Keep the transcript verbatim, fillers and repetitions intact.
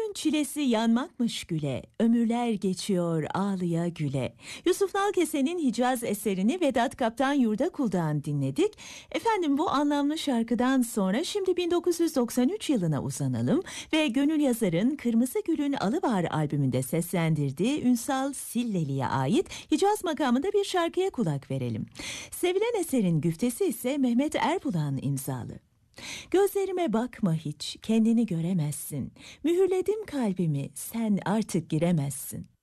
Gönlün çilesi yanmakmış güle, ömürler geçiyor ağlıya güle. Yusuf Nalkese'nin Hicaz eserini Vedat Kaptan Yurdakul'dan dinledik. Efendim, bu anlamlı şarkıdan sonra şimdi bin dokuz yüz doksan üç yılına uzanalım ve Gönül Yazar'ın Kırmızı Gül'ün Alıbahar albümünde seslendirdiği Ünsal Silleli'ye ait Hicaz makamında bir şarkıya kulak verelim. Sevilen eserin güftesi ise Mehmet Erbulan imzalı. Gözlerime bakma hiç, kendini göremezsin. Mühürledim kalbimi, sen artık giremezsin.